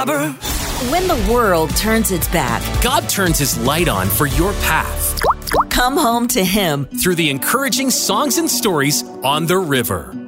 harbor. When the world turns its back, God turns His light on for your path. come home to Him Through the encouraging songs and stories on the river.